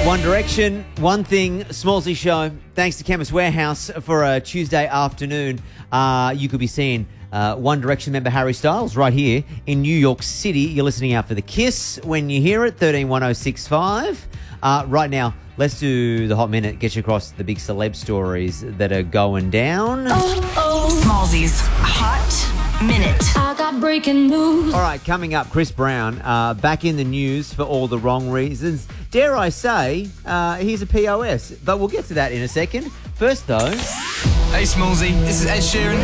One Direction, One Thing, Smallsy Show. Thanks to Chemist Warehouse for a Tuesday afternoon. You could be seeing One Direction member Harry Styles right here in New York City. You're listening out for The Kiss when you hear it, 131065. Right now, let's do the Hot Minute, get you across the big celeb stories that are going down. Smallsy's Hot Minute. I got breaking news. All right, coming up, Chris Brown, back in the news for all the wrong reasons. Dare I say, he's a POS, but we'll get to that in a second. First, though... Hey, Smallsy, this is Ed Sheeran.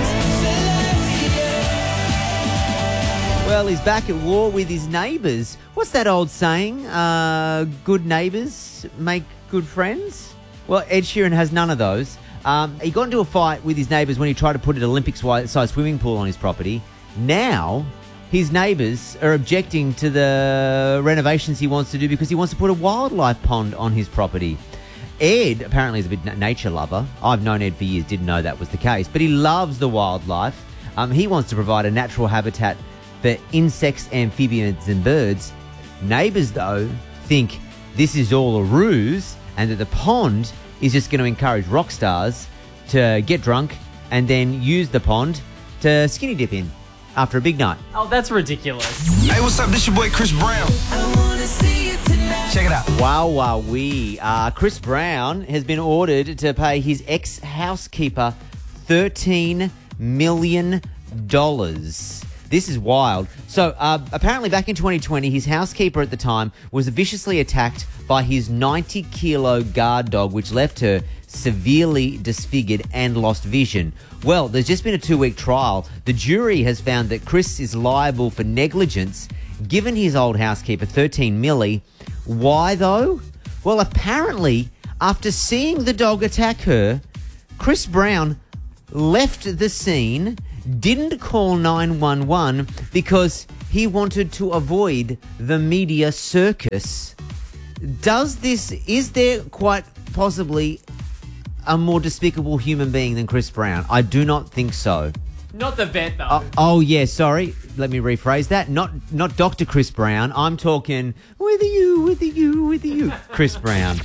Well, he's back at war with his neighbours. What's that old saying? Good neighbours make good friends? Well, Ed Sheeran has none of those. He got into a fight with his neighbours when he tried to put an Olympics-sized swimming pool on his property. Now, his neighbours are objecting to the renovations he wants to do because he wants to put a wildlife pond on his property. Ed apparently is a big nature lover. I've known Ed for years, didn't know that was the case. But he loves the wildlife. He wants to provide a natural habitat for insects, amphibians and birds. Neighbours, though, think this is all a ruse and that the pond is just going to encourage rock stars to get drunk and then use the pond to skinny dip in after a big night. Oh, that's ridiculous. Hey, what's up? This your boy Chris Brown. Check it out. Wowee. Chris Brown has been ordered to pay his ex-housekeeper $13 million. This is wild. So, apparently back in 2020, his housekeeper at the time was viciously attacked by his 90-kilo guard dog, which left her severely disfigured and lost vision. Well, there's just been a 2-week trial. The jury has found that Chris is liable for negligence, given his old housekeeper $13 million. Why, though? Well, apparently, after seeing the dog attack her, Chris Brown left the scene, didn't call 911 because he wanted to avoid the media circus. Is there quite possibly a more despicable human being than Chris Brown? I do not think so. Not the vet, though. Yeah, sorry. Let me rephrase that. Not Dr. Chris Brown. I'm talking with you, Chris Brown.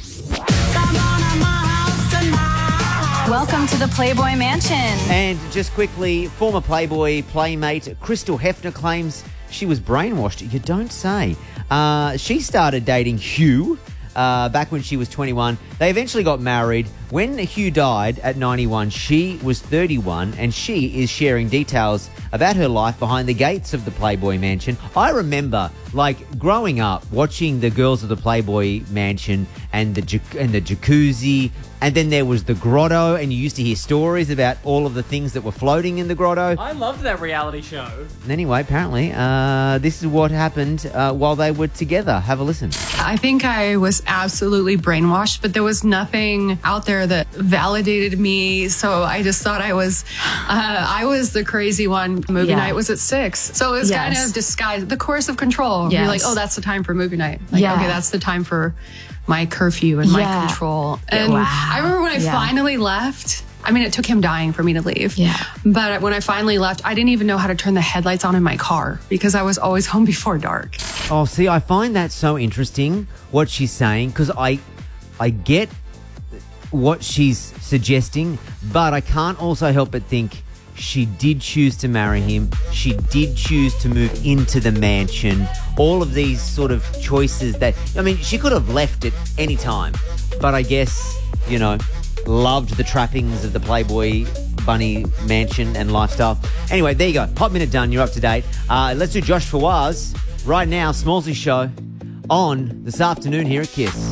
Welcome to the Playboy Mansion. And just quickly, former Playboy playmate Crystal Hefner claims she was brainwashed. You don't say. She started dating Hugh back when she was 21. They eventually got married. When Hugh died at 91, she was 31, and she is sharing details about her life behind the gates of the Playboy Mansion. I remember, growing up, watching the girls of the Playboy Mansion and the jacuzzi, and then there was the grotto, and you used to hear stories about all of the things that were floating in the grotto. I loved that reality show. Anyway, apparently, this is what happened while they were together. Have a listen. I think I was absolutely brainwashed, but there was nothing out there that validated me. So I just thought I was the crazy one. Movie night was at 6. So it was kind of disguised. The course of control. You're like, oh, that's the time for movie night. Okay, that's the time for my curfew and my control. And I remember when I finally left, I mean, it took him dying for me to leave. Yeah. But when I finally left, I didn't even know how to turn the headlights on in my car because I was always home before dark. Oh, see, I find that so interesting, what she's saying, because I get what she's suggesting, but I can't also help but think she did choose to marry him. She did choose to move into the mansion. All of these sort of choices that, I mean, she could have left at any time, but I guess, loved the trappings of the Playboy Bunny mansion and lifestyle. Anyway, there you go. Hot Minute done. You're up to date. Let's do Josh Fawaz right now. Smallsy Show on this afternoon here at Kiss.